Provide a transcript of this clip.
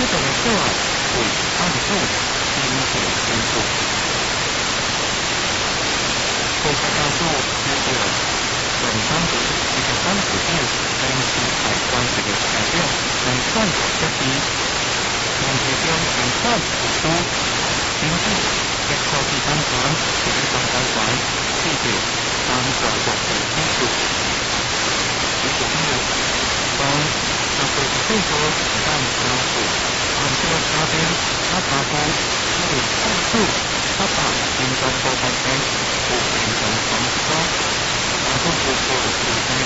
的人では会あると言いますけど、大阪と那个本方的一个三指变跟其海关这个材料能算的这些，从这边能算很多，经济一科技单传，这个单传，记住单传国际基础，如果没有当那个最多单传数，按这个差别，它打出是数数，它把平常多半天不变成常数，然后就是